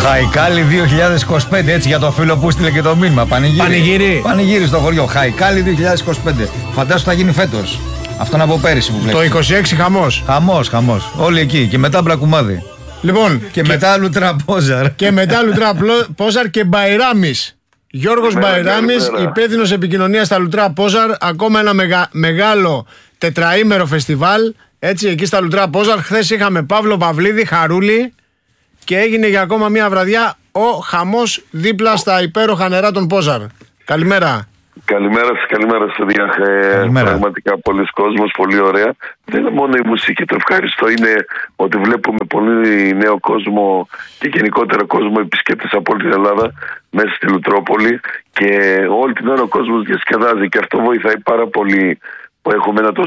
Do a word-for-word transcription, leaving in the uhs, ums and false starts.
Χαϊκάλι δύο χιλιάδες είκοσι πέντε, έτσι για το φίλο που στείλε και το μήνυμα. Πανηγύρι. Πανηγύρι. Πανηγύρι στο χωριό. Χαϊκάλι δύο χιλιάδες είκοσι πέντε. Φαντάσου θα γίνει φέτος. Αυτό από πέρυσι που βλέπεις. Το είκοσι έξι χαμός. Χαμός, χαμός. Όλοι εκεί. Και μετά μπλακουμάδι. Λοιπόν. Και, και μετά Λουτρά Πόζαρ. Και μετά Λουτρά Πόζαρ και Μπαϊράμις. Γιώργος Μπαϊράμις, υπεύθυνος επικοινωνίας στα Λουτρά Πόζαρ. Ακόμα ένα μεγα, μεγάλο τετραήμερο φεστιβάλ. Έτσι, εκεί στα Λουτρά Πόζαρ. Χθες είχαμε Παύλο Παυλίδη, Χαρούλη. Και έγινε για ακόμα μια βραδιά ο χαμός δίπλα στα υπέροχα νερά των Πόζαρ. Καλημέρα. Καλημέρα σας, καλημέρα σας, Διάχ. Πραγματικά πολλοί κόσμος, πολύ ωραία. Δεν είναι μόνο η μουσική, το ευχάριστο είναι ότι βλέπουμε πολύ νέο κόσμο και γενικότερα κόσμο επισκέπτες από όλη την Ελλάδα μέσα στη Λουτρόπολη και όλη την ώρα ο κόσμος διασκεδάζει και αυτό βοηθάει πάρα πολύ που έχουμε ένα τόσο